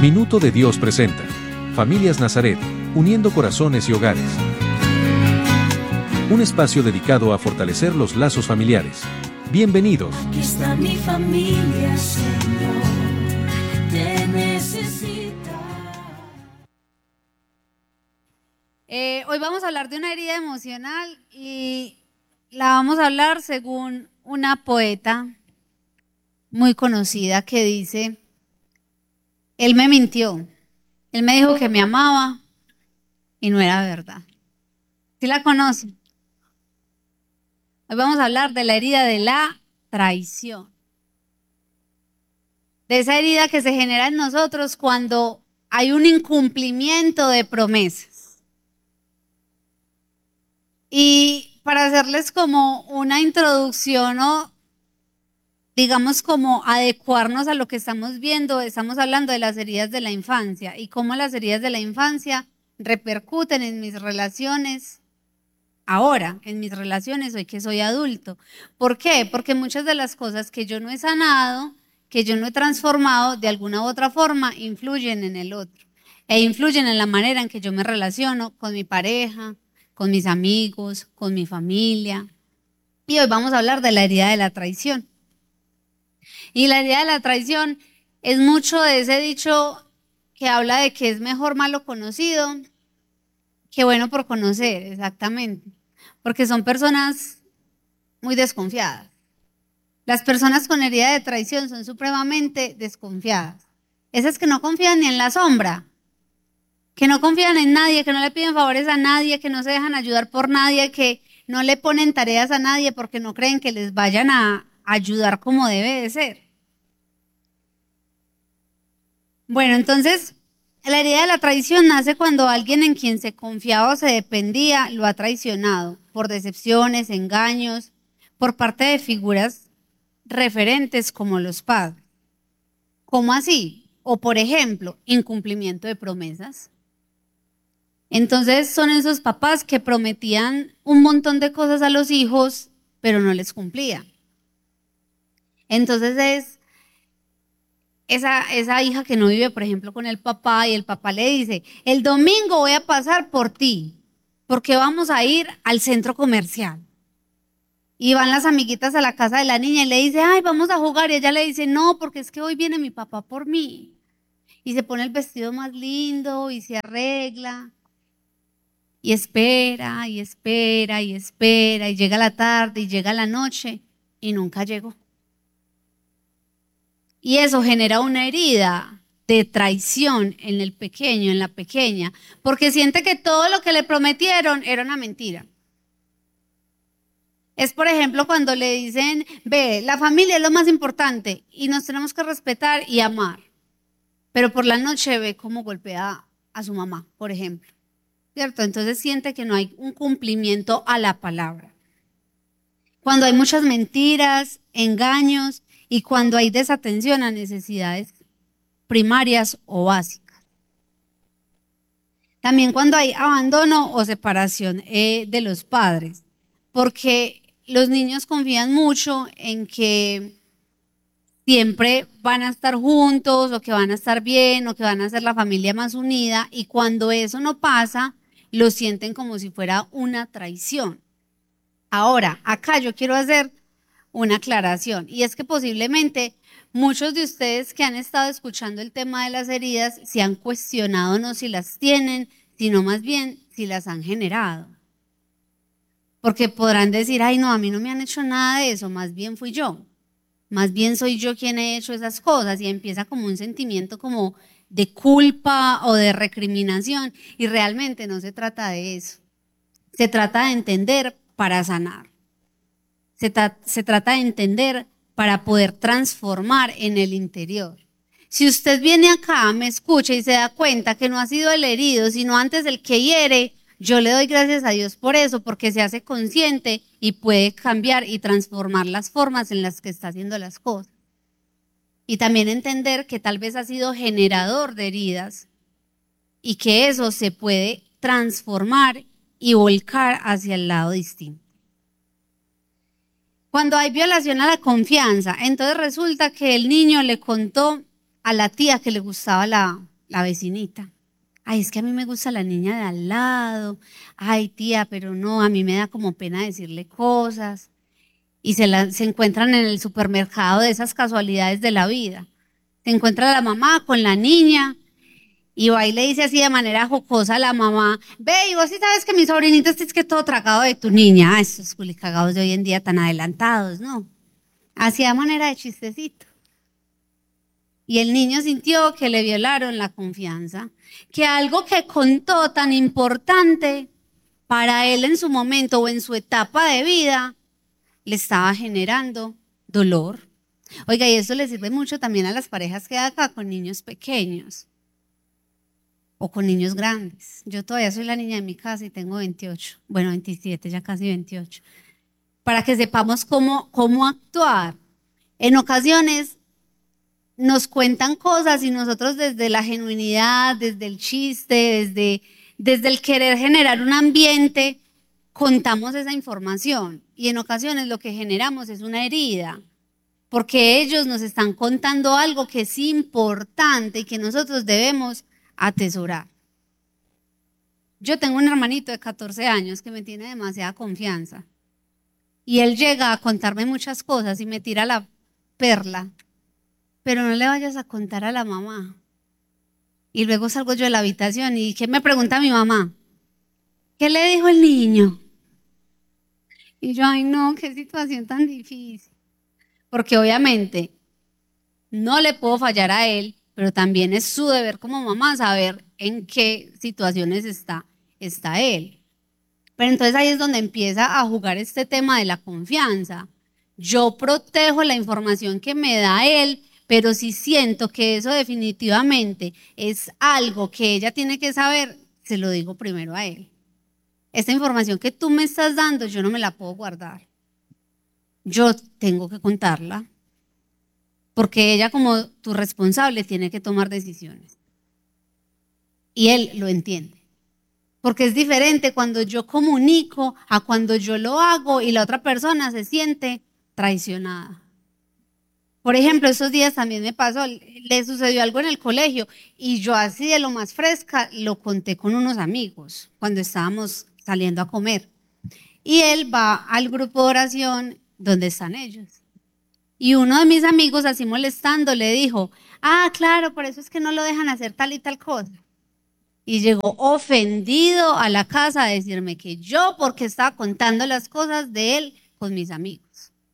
Minuto de Dios presenta Familias Nazaret, uniendo corazones y hogares. Un espacio dedicado a fortalecer los lazos familiares. Bienvenidos. Aquí está mi familia, Señor, te necesita. Hoy vamos a hablar de una herida emocional y la vamos a hablar según una poeta muy conocida que dice: él me mintió, él me dijo que me amaba y no era verdad. ¿Sí la conocen? Hoy vamos a hablar de la herida de la traición. De esa herida que se genera en nosotros cuando hay un incumplimiento de promesas. Y para hacerles como una introducción o digamos como adecuarnos a lo que estamos viendo, estamos hablando de las heridas de la infancia y cómo las heridas de la infancia repercuten en mis relaciones ahora, en mis relaciones hoy que soy adulto. ¿Por qué? Porque muchas de las cosas que yo no he sanado, que yo no he transformado, de alguna u otra forma influyen en el otro e influyen en la manera en que yo me relaciono con mi pareja, con mis amigos, con mi familia. Y hoy vamos a hablar de la herida de la traición. Y la herida de la traición es mucho de ese dicho que habla de que es mejor malo conocido que bueno por conocer, exactamente. Porque son personas muy desconfiadas. Las personas con herida de traición son supremamente desconfiadas. Esas que no confían ni en la sombra, que no confían en nadie, que no le piden favores a nadie, que no se dejan ayudar por nadie, que no le ponen tareas a nadie porque no creen que les vayan a ayudar como debe de ser. Bueno, entonces, la herida de la traición nace cuando alguien en quien se confiaba o se dependía lo ha traicionado por decepciones, engaños, por parte de figuras referentes como los padres. ¿Cómo así? O por ejemplo, incumplimiento de promesas. Entonces son esos papás que prometían un montón de cosas a los hijos, pero no les cumplían. Entonces es esa hija que no vive, por ejemplo, con el papá y el papá le dice: el domingo voy a pasar por ti porque vamos a ir al centro comercial. Y van las amiguitas a la casa de la niña y le dice: ay, vamos a jugar. Y ella le dice: no, porque es que hoy viene mi papá por mí. Y se pone el vestido más lindo y se arregla. Y espera, y espera, y espera. Y llega la tarde y llega la noche y nunca llegó. Y eso genera una herida de traición en el pequeño, en la pequeña, porque siente que todo lo que le prometieron era una mentira. Es, por ejemplo, cuando le dicen: ve, la familia es lo más importante y nos tenemos que respetar y amar. Pero por la noche ve cómo golpea a su mamá, por ejemplo. ¿Cierto? Entonces siente que no hay un cumplimiento a la palabra. Cuando hay muchas mentiras, engaños y cuando hay desatención a necesidades primarias o básicas. También cuando hay abandono o separación de los padres, porque los niños confían mucho en que siempre van a estar juntos o que van a estar bien o que van a ser la familia más unida, y cuando eso no pasa, lo sienten como si fuera una traición. Ahora, acá yo quiero hacer una aclaración, y es que posiblemente muchos de ustedes que han estado escuchando el tema de las heridas se han cuestionado no si las tienen, sino más bien si las han generado. Porque podrán decir: ay, no, a mí no me han hecho nada de eso, más bien fui yo. Más bien soy yo quien he hecho esas cosas, y empieza como un sentimiento como de culpa o de recriminación, y realmente no se trata de eso. Se trata de entender para sanar. Se trata de entender para poder transformar en el interior. Si usted viene acá, me escucha y se da cuenta que no ha sido el herido, sino antes el que hiere, yo le doy gracias a Dios por eso, porque se hace consciente y puede cambiar y transformar las formas en las que está haciendo las cosas. Y también entender que tal vez ha sido generador de heridas y que eso se puede transformar y volcar hacia el lado distinto. Cuando hay violación a la confianza, entonces resulta que el niño le contó a la tía que le gustaba la vecinita. Ay, es que a mí me gusta la niña de al lado. Ay, tía, pero no, a mí me da como pena decirle cosas. Y se encuentran en el supermercado de esas casualidades de la vida. Se encuentra la mamá con la niña y va y le dice así de manera jocosa a la mamá: ve, y vos sí sabes que mi sobrinito es que todo tragado de tu niña. Ah, estos culicagados de hoy en día tan adelantados, ¿no? Así de manera de chistecito. Y el niño sintió que le violaron la confianza, que algo que contó tan importante para él en su momento o en su etapa de vida le estaba generando dolor. Oiga, y eso le sirve mucho también a las parejas que hay acá con niños pequeños o con niños grandes. Yo todavía soy la niña de mi casa y tengo 28, bueno, 27, ya casi 28, para que sepamos cómo actuar. En ocasiones nos cuentan cosas y nosotros desde la genuinidad, desde el chiste, desde el querer generar un ambiente, contamos esa información y en ocasiones lo que generamos es una herida, porque ellos nos están contando algo que es importante y que nosotros debemos atesorar. Yo tengo un hermanito de 14 años que me tiene demasiada confianza y él llega a contarme muchas cosas y me tira la perla: pero no le vayas a contar a la mamá. Y luego salgo yo de la habitación y ¿qué me pregunta mi mamá? ¿Qué le dijo el niño? Y yo, ay no, qué situación tan difícil. Porque obviamente no le puedo fallar a él, pero también es su deber como mamá saber en qué situaciones está él. Pero entonces ahí es donde empieza a jugar este tema de la confianza. Yo protejo la información que me da él, pero si siento que eso definitivamente es algo que ella tiene que saber, se lo digo primero a él. Esta información que tú me estás dando, yo no me la puedo guardar. Yo tengo que contarla, porque ella como tu responsable tiene que tomar decisiones. Y él lo entiende. Porque es diferente cuando yo comunico a cuando yo lo hago y la otra persona se siente traicionada. Por ejemplo, esos días también me pasó, le sucedió algo en el colegio y yo así de lo más fresca lo conté con unos amigos cuando estábamos saliendo a comer. Y él va al grupo de oración donde están ellos. Y uno de mis amigos, así molestando, le dijo: ah, claro, por eso es que no lo dejan hacer tal y tal cosa. Y llegó ofendido a la casa a decirme que yo, porque estaba contando las cosas de él con mis amigos.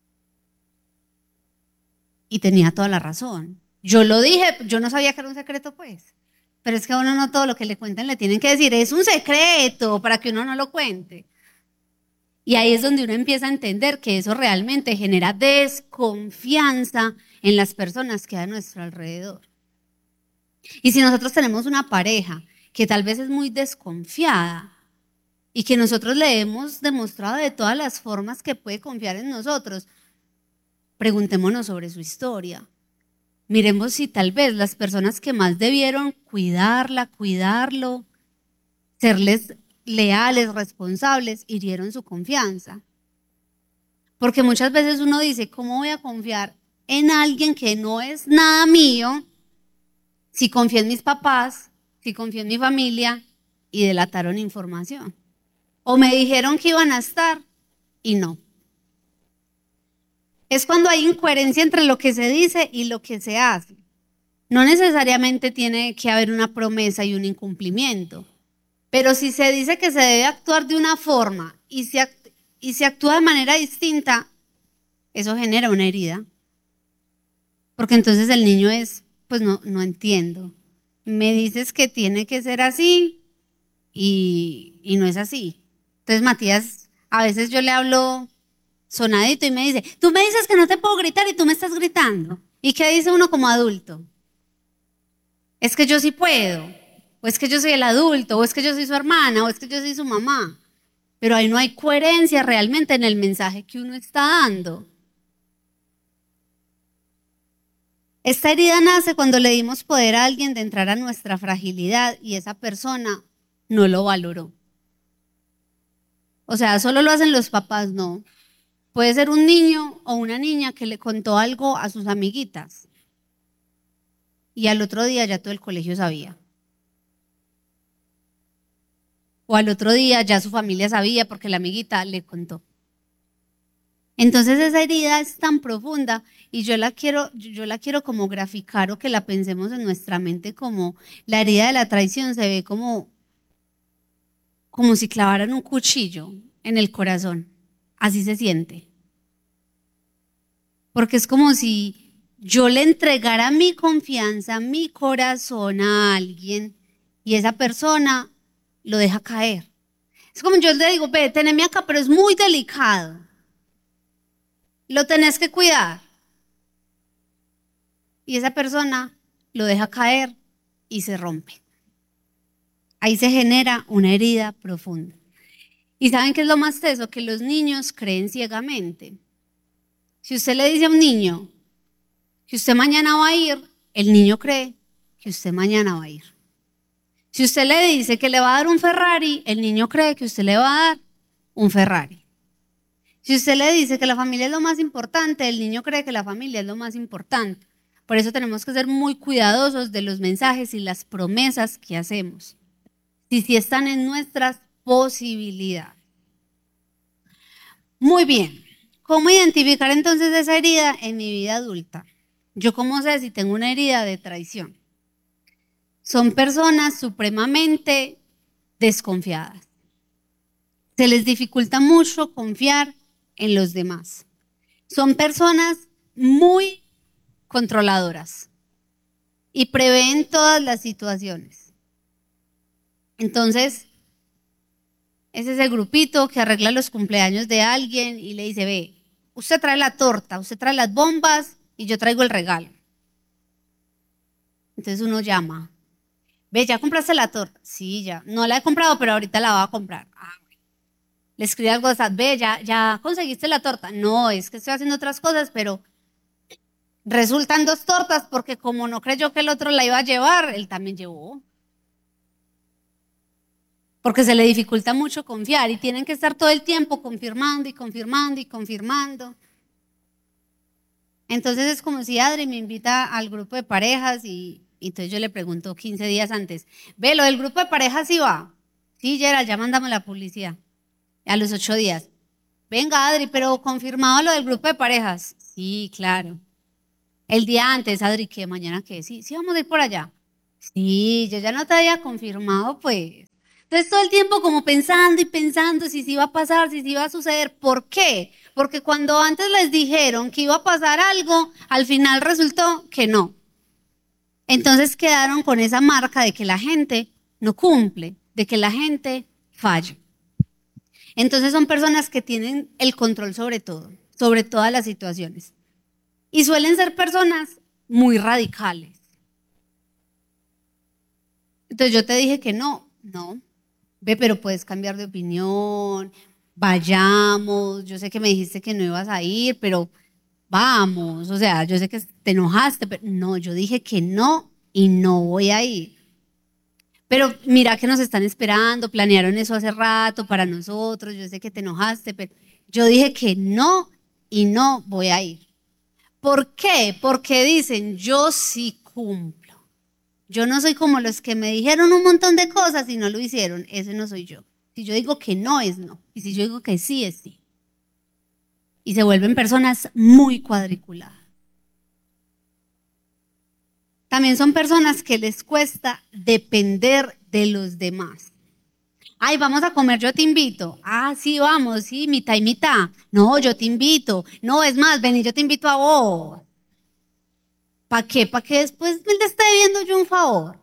Y tenía toda la razón. Yo lo dije, yo no sabía que era un secreto, pues. Pero es que a uno no todo lo que le cuentan le tienen que decir, es un secreto, para que uno no lo cuente. Y ahí es donde uno empieza a entender que eso realmente genera desconfianza en las personas que hay a nuestro alrededor. Y si nosotros tenemos una pareja que tal vez es muy desconfiada y que nosotros le hemos demostrado de todas las formas que puede confiar en nosotros, preguntémonos sobre su historia. Miremos si tal vez las personas que más debieron cuidarlo, serles leales, responsables, hirieron su confianza. Porque muchas veces uno dice, ¿cómo voy a confiar en alguien que no es nada mío si confío en mis papás, si confío en mi familia y delataron información? O me dijeron que iban a estar y no. Es cuando hay incoherencia entre lo que se dice y lo que se hace. No necesariamente tiene que haber una promesa y un incumplimiento. Pero si se dice que se debe actuar de una forma y se actúa de manera distinta, eso genera una herida. Porque entonces el niño es, pues no entiendo. Me dices que tiene que ser así y no es así. Entonces Matías, a veces yo le hablo sonadito y me dice, tú me dices que no te puedo gritar y tú me estás gritando. ¿Y qué dice uno como adulto? Es que yo sí puedo, o es que yo soy el adulto, o es que yo soy su hermana, o es que yo soy su mamá. Pero ahí no hay coherencia realmente en el mensaje que uno está dando. Esta herida nace cuando le dimos poder a alguien de entrar a nuestra fragilidad y esa persona no lo valoró. O sea, solo lo hacen los papás, no. Puede ser un niño o una niña que le contó algo a sus amiguitas y al otro día ya todo el colegio sabía. o al otro día ya su familia sabía porque la amiguita le contó. Entonces esa herida es tan profunda y yo la quiero como graficar o que la pensemos en nuestra mente como la herida de la traición se ve como si clavaran un cuchillo en el corazón. Así se siente. Porque es como si yo le entregara mi confianza, mi corazón a alguien y esa persona lo deja caer. Es como yo le digo, ve, teneme acá, pero es muy delicado. Lo tenés que cuidar. Y esa persona lo deja caer y se rompe. Ahí se genera una herida profunda. ¿Y saben qué es lo más teso? Que los niños creen ciegamente. Si usted le dice a un niño que usted mañana va a ir, el niño cree que usted mañana va a ir. Si usted le dice que le va a dar un Ferrari, el niño cree que usted le va a dar un Ferrari. Si usted le dice que la familia es lo más importante, el niño cree que la familia es lo más importante. Por eso tenemos que ser muy cuidadosos de los mensajes y las promesas que hacemos. Si están en nuestras posibilidades. Muy bien. ¿Cómo identificar entonces esa herida en mi vida adulta? ¿Yo cómo sé si tengo una herida de traición? Son personas supremamente desconfiadas. Se les dificulta mucho confiar en los demás. Son personas muy controladoras y prevén todas las situaciones. Entonces, ese es el grupito que arregla los cumpleaños de alguien y le dice, ve, usted trae la torta, usted trae las bombas y yo traigo el regalo. Entonces uno llama, ve, ¿ya compraste la torta? Sí, ya. No la he comprado, pero ahorita la voy a comprar. Bueno. Le escribe algo de esas, ve, ¿ya conseguiste la torta? No, es que estoy haciendo otras cosas, pero resultan 2 tortas porque como no creyó que el otro la iba a llevar, él también llevó. Porque se le dificulta mucho confiar y tienen que estar todo el tiempo confirmando y confirmando y confirmando. Entonces es como si Adri me invita al grupo de parejas y entonces yo le pregunto 15 días antes, ve, lo del grupo de parejas sí va. Sí, Gerald, ya mandamos la publicidad. A los 8 días, venga Adri, pero confirmado lo del grupo de parejas. Sí, claro. El día antes, Adri, ¿qué? ¿Mañana qué? Sí, vamos a ir por allá. Sí, yo ya no te había confirmado, pues. Entonces todo el tiempo como pensando y pensando si iba a pasar, si iba a suceder. ¿Por qué? Porque cuando antes les dijeron que iba a pasar algo, al final resultó que no. Entonces quedaron con esa marca de que la gente no cumple, de que la gente falla. Entonces son personas que tienen el control sobre todo, sobre todas las situaciones. Y suelen ser personas muy radicales. Entonces yo te dije que no. Ve, pero puedes cambiar de opinión, vayamos, yo sé que me dijiste que no ibas a ir, pero vamos, o sea, yo sé que te enojaste, pero no, yo dije que no y no voy a ir. Pero mira que nos están esperando, planearon eso hace rato para nosotros, yo sé que te enojaste, pero yo dije que no y no voy a ir. ¿Por qué? Porque dicen, yo sí cumplo. Yo no soy como los que me dijeron un montón de cosas y no lo hicieron. Ese no soy yo. Si yo digo que no, es no. Y si yo digo que sí, es sí. Y se vuelven personas muy cuadriculadas. También son personas que les cuesta depender de los demás. Ay, vamos a comer, yo te invito. Ah, sí, vamos, sí, mitad y mitad. No, yo te invito. No, es más, ven y yo te invito a vos. ¿Para qué? ¿Para que después me le esté debiendo yo un favor?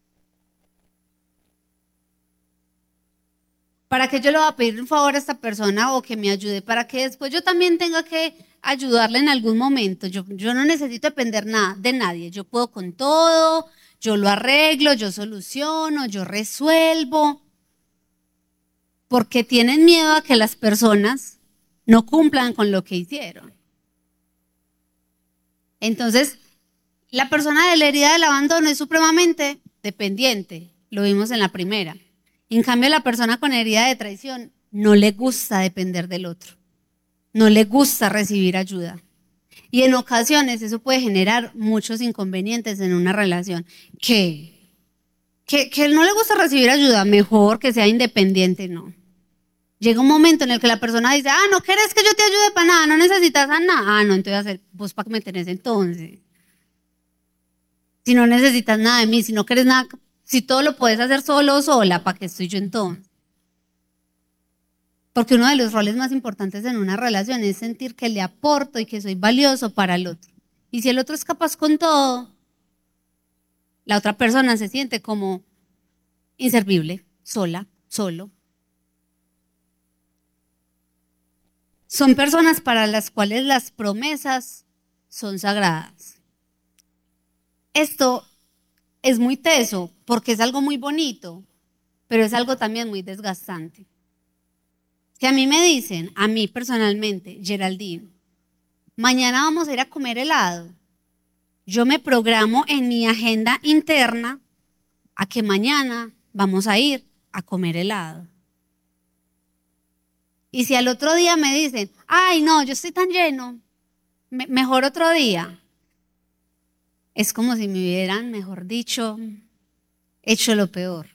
¿Para que yo le voy a pedir un favor a esta persona o que me ayude? Para que después yo también tenga que ayudarle en algún momento. Yo no necesito depender nada de nadie. Yo puedo con todo, yo lo arreglo, yo soluciono, yo resuelvo. Porque tienen miedo a que las personas no cumplan con lo que hicieron. Entonces, la persona de la herida del abandono es supremamente dependiente, lo vimos en la primera. En cambio, la persona con herida de traición no le gusta depender del otro, no le gusta recibir ayuda. Y en ocasiones eso puede generar muchos inconvenientes en una relación. ¿Qué? que no le gusta recibir ayuda, mejor que sea independiente, no. Llega un momento en el que la persona dice, no querés que yo te ayude para nada, no necesitas a nada. No, entonces vos para qué me tenés entonces. Si no necesitas nada de mí, si no querés nada, si todo lo puedes hacer solo o sola, ¿para qué estoy yo entonces? Porque uno de los roles más importantes en una relación es sentir que le aporto y que soy valioso para el otro. Y si el otro es capaz con todo, la otra persona se siente como inservible, sola, solo. Son personas para las cuales las promesas son sagradas. Esto es muy teso porque es algo muy bonito, pero es algo también muy desgastante. Que a mí me dicen, a mí personalmente, Geraldine, mañana vamos a ir a comer helado. Yo me programo en mi agenda interna a que mañana vamos a ir a comer helado. Y si al otro día me dicen, ay no, yo estoy tan lleno, mejor otro día. Es como si me hubieran, mejor dicho, hecho lo peor.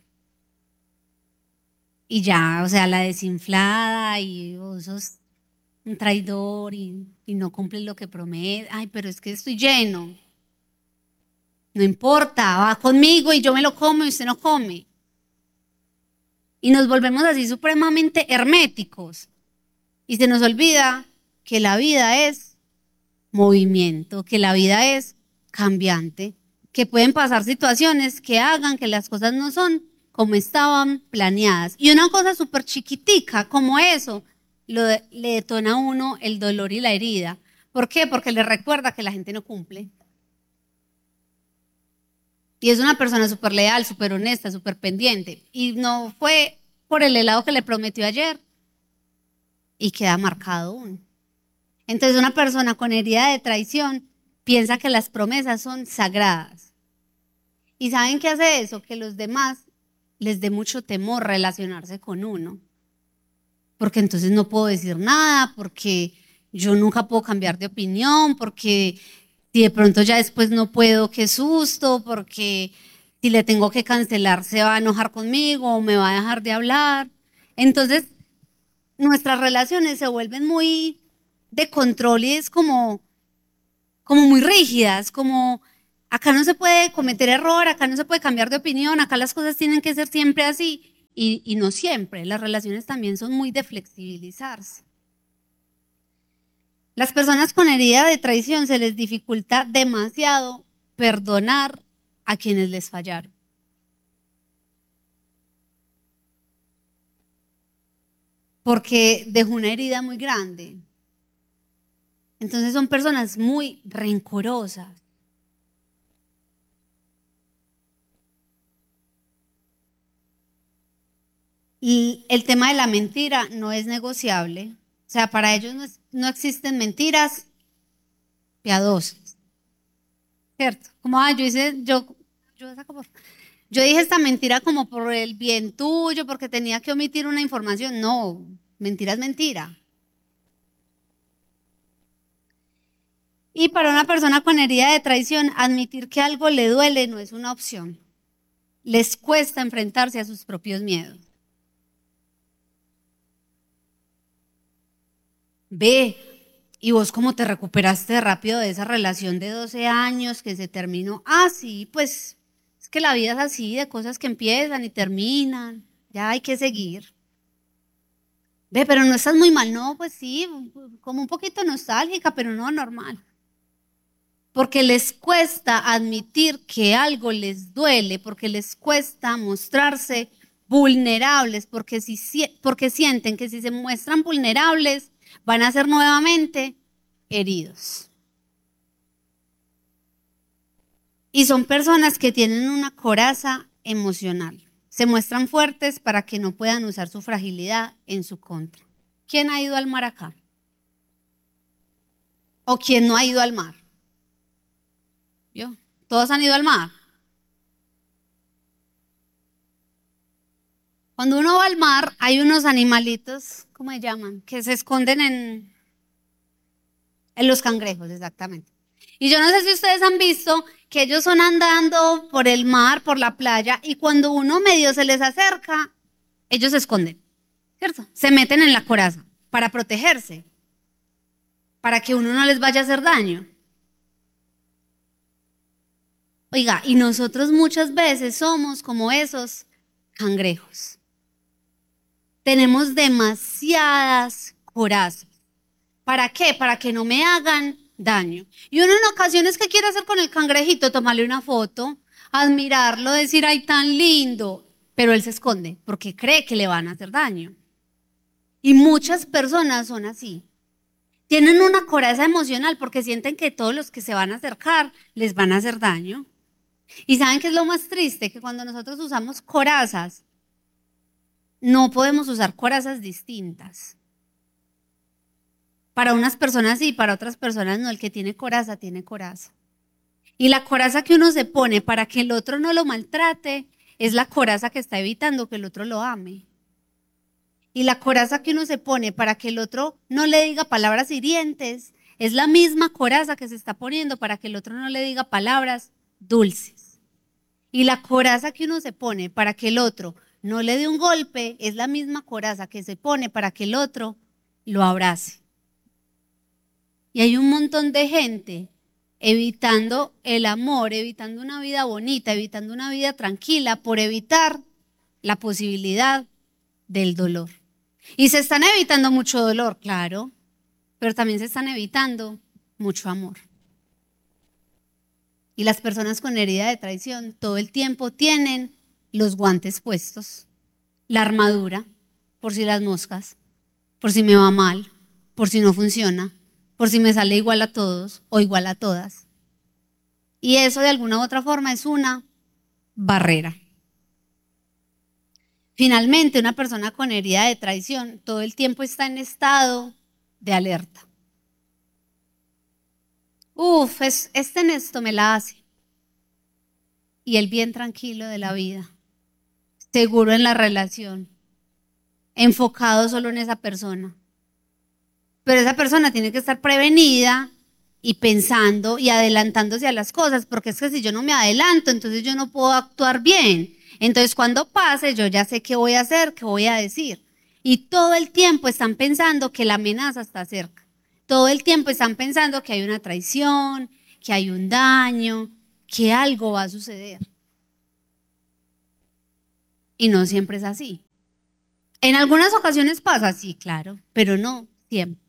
Y ya, o sea, la desinflada y vos sos un traidor y no cumples lo que promete. Ay, pero es que estoy lleno. No importa, va conmigo y yo me lo como y usted no come. Y nos volvemos así supremamente herméticos. Y se nos olvida que la vida es movimiento, que la vida es cambiante, que pueden pasar situaciones que hagan que las cosas no son como estaban planeadas. Y una cosa súper chiquitica como eso le detona a uno el dolor y la herida. ¿Por qué? Porque le recuerda que la gente no cumple. Y es una persona súper leal, súper honesta, súper pendiente. Y no fue por el helado que le prometió ayer. Y queda marcado uno. Entonces una persona con herida de traición piensa que las promesas son sagradas. ¿Y saben qué hace eso? Que los demás les dé mucho temor relacionarse con uno. Porque entonces no puedo decir nada, porque yo nunca puedo cambiar de opinión, porque si de pronto ya después no puedo, qué susto, porque si le tengo que cancelar se va a enojar conmigo o me va a dejar de hablar. Entonces nuestras relaciones se vuelven muy de control y es como muy rígidas, como acá no se puede cometer error, acá no se puede cambiar de opinión, acá las cosas tienen que ser siempre así y no siempre. Las relaciones también son muy de flexibilizarse. Las personas con herida de traición se les dificulta demasiado perdonar a quienes les fallaron. Porque dejó una herida muy grande. Entonces son personas muy rencorosas. Y el tema de la mentira no es negociable. O sea, para ellos no existen mentiras piadosas. ¿Cierto? Como, yo dije esta mentira como por el bien tuyo, porque tenía que omitir una información. No, mentira es mentira. Y para una persona con herida de traición, admitir que algo le duele no es una opción. Les cuesta enfrentarse a sus propios miedos. Ve, ¿y vos cómo te recuperaste rápido de esa relación de 12 años que se terminó? Sí, pues es que la vida es así, de cosas que empiezan y terminan. Ya hay que seguir. Ve, pero no estás muy mal, no, pues sí, como un poquito nostálgica, pero no normal. Porque les cuesta admitir que algo les duele, porque les cuesta mostrarse vulnerables, porque sienten que si se muestran vulnerables van a ser nuevamente heridos. Y son personas que tienen una coraza emocional. Se muestran fuertes para que no puedan usar su fragilidad en su contra. ¿Quién ha ido al mar acá? ¿O quién no ha ido al mar? ¿Yo? ¿Todos han ido al mar? Cuando uno va al mar, hay unos animalitos, ¿cómo se llaman? Que se esconden en los cangrejos, exactamente. Y yo no sé si ustedes han visto que ellos son andando por el mar, por la playa, y cuando uno medio se les acerca, ellos se esconden, ¿cierto? Se meten en la coraza para protegerse, para que uno no les vaya a hacer daño. Oiga, y nosotros muchas veces somos como esos cangrejos. Tenemos demasiadas corazas. ¿Para qué? Para que no me hagan daño. Y uno en ocasiones, ¿qué quiere hacer con el cangrejito? Tomarle una foto, admirarlo, decir, ay, tan lindo. Pero él se esconde porque cree que le van a hacer daño. Y muchas personas son así. Tienen una coraza emocional porque sienten que todos los que se van a acercar les van a hacer daño. ¿Y saben qué es lo más triste? Que cuando nosotros usamos corazas, no podemos usar corazas distintas. Para unas personas sí, para otras personas no. El que tiene coraza, tiene coraza. Y la coraza que uno se pone para que el otro no lo maltrate es la coraza que está evitando que el otro lo ame. Y la coraza que uno se pone para que el otro no le diga palabras hirientes es la misma coraza que se está poniendo para que el otro no le diga palabras dulces. Y la coraza que uno se pone para que el otro no le dé un golpe es la misma coraza que se pone para que el otro lo abrace. Y hay un montón de gente evitando el amor, evitando una vida bonita, evitando una vida tranquila por evitar la posibilidad del dolor. Y se están evitando mucho dolor, claro, pero también se están evitando mucho amor. Y las personas con herida de traición todo el tiempo tienen los guantes puestos, la armadura, por si las moscas, por si me va mal, por si no funciona, por si me sale igual a todos o igual a todas. Y eso de alguna u otra forma es una barrera. Finalmente, una persona con herida de traición todo el tiempo está en estado de alerta. Este en esto me la hace. Y él bien tranquilo de la vida, seguro en la relación, enfocado solo en esa persona. Pero esa persona tiene que estar prevenida y pensando y adelantándose a las cosas, porque es que si yo no me adelanto, entonces yo no puedo actuar bien. Entonces cuando pase, yo ya sé qué voy a hacer, qué voy a decir. Y todo el tiempo están pensando que la amenaza está cerca. Todo el tiempo están pensando que hay una traición, que hay un daño, que algo va a suceder. Y no siempre es así. En algunas ocasiones pasa, sí, claro, pero no siempre.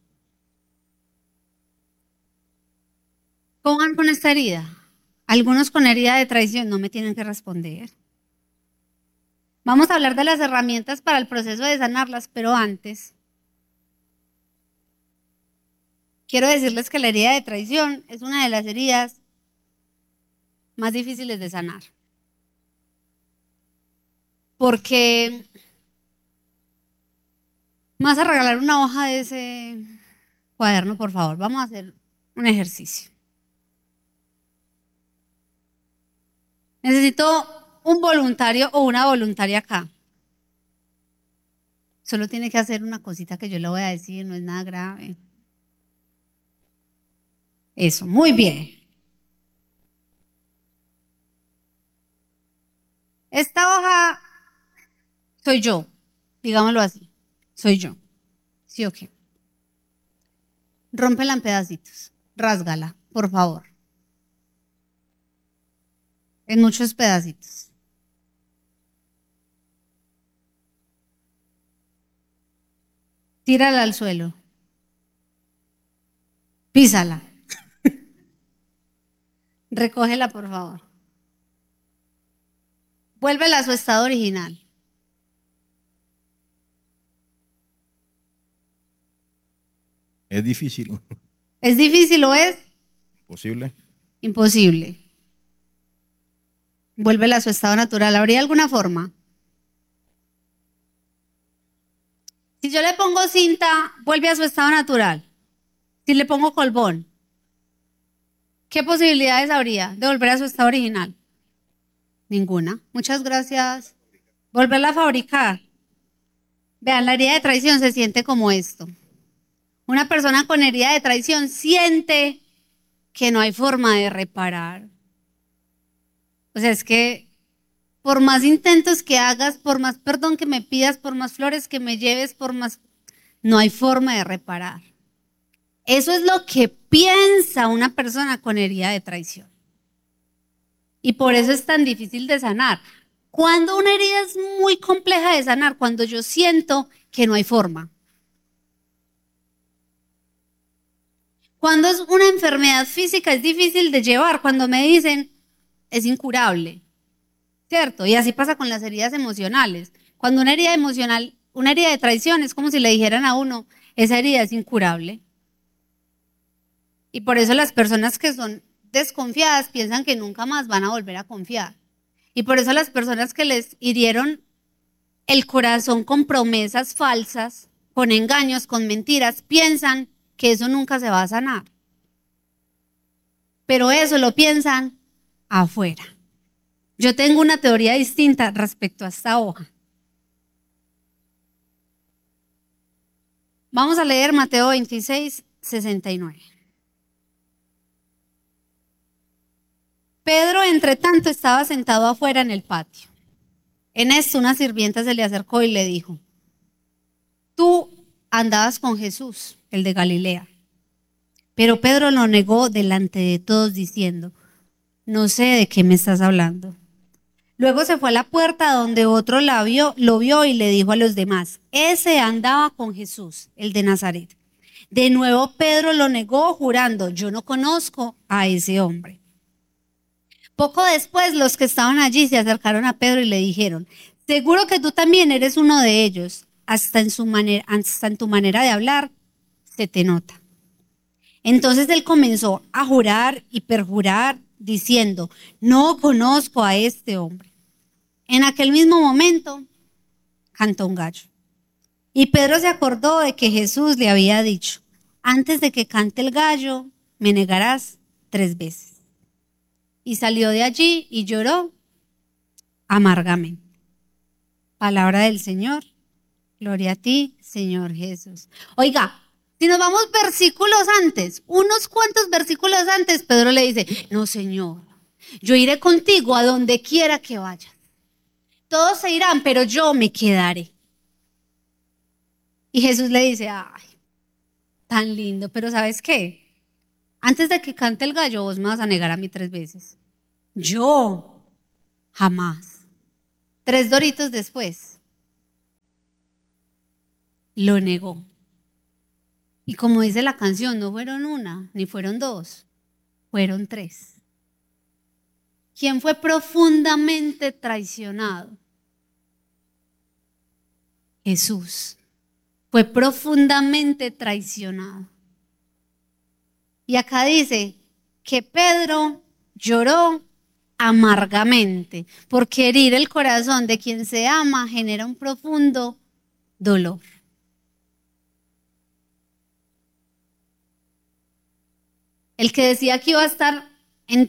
¿Cómo van con esta herida? Algunos con herida de traición no me tienen que responder. Vamos a hablar de las herramientas para el proceso de sanarlas, pero antes quiero decirles que la herida de traición es una de las heridas más difíciles de sanar. Porque me vas a regalar una hoja de ese cuaderno, por favor. Vamos a hacer un ejercicio. Necesito un voluntario o una voluntaria acá. Solo tiene que hacer una cosita que yo le voy a decir, no es nada grave. Eso, muy bien. Esta hoja soy yo, digámoslo así, soy yo. ¿Sí o qué? Rómpela en pedacitos, rásgala, por favor. En muchos pedacitos. Tírala al suelo. Písala. Recógela, por favor. Vuélvela a su estado original. Es difícil. ¿Es difícil o es? Posible. Imposible. Vuélvela a su estado natural. ¿Habría alguna forma? Si yo le pongo cinta, vuelve a su estado natural. Si le pongo colbón, ¿qué posibilidades habría de volver a su estado original? Ninguna. Muchas gracias. Volverla a fabricar. Vean, la herida de traición se siente como esto. Una persona con herida de traición siente que no hay forma de reparar. O sea, es que por más intentos que hagas, por más perdón que me pidas, por más flores que me lleves, no hay forma de reparar. Eso es lo que piensa una persona con herida de traición. Y por eso es tan difícil de sanar. Cuando una herida es muy compleja de sanar, cuando yo siento que no hay forma. Cuando es una enfermedad física es difícil de llevar, cuando me dicen es incurable, ¿cierto? Y así pasa con las heridas emocionales. Cuando una herida emocional, una herida de traición es como si le dijeran a uno, esa herida es incurable. Y por eso las personas que son desconfiadas piensan que nunca más van a volver a confiar. Y por eso las personas que les hirieron el corazón con promesas falsas, con engaños, con mentiras, piensan que eso nunca se va a sanar. Pero eso lo piensan afuera. Yo tengo una teoría distinta respecto a esta hoja. Vamos a leer Mateo 26, 69. Pedro, entre tanto, estaba sentado afuera en el patio. En esto una sirvienta se le acercó y le dijo, tú andabas con Jesús, el de Galilea. Pero Pedro lo negó delante de todos diciendo, no sé de qué me estás hablando. Luego se fue a la puerta donde otro lo vio y le dijo a los demás, ese andaba con Jesús, el de Nazaret. De nuevo Pedro lo negó jurando, yo no conozco a ese hombre. Poco después los que estaban allí se acercaron a Pedro y le dijeron, seguro que tú también eres uno de ellos, hasta en tu manera de hablar se te nota. Entonces él comenzó a jurar y perjurar diciendo, no conozco a este hombre. En aquel mismo momento cantó un gallo. Y Pedro se acordó de que Jesús le había dicho, antes de que cante el gallo, me negarás 3 veces. Y salió de allí y lloró amargamente. Palabra del Señor. Gloria a ti, Señor Jesús. Oiga, si nos vamos versículos antes, unos cuantos versículos antes, Pedro le dice, no, Señor, yo iré contigo a donde quiera que vayas. Todos se irán, pero yo me quedaré. Y Jesús le dice, ay, tan lindo, pero ¿sabes qué? Antes de que cante el gallo, vos me vas a negar a mí 3 veces. Yo, jamás. 3 doritos después, lo negó. Y como dice la canción, no fueron 1, ni fueron 2, fueron 3. ¿Quién fue profundamente traicionado? Jesús. Fue profundamente traicionado. Y acá dice que Pedro lloró amargamente, porque herir el corazón de quien se ama genera un profundo dolor. El que decía que iba a estar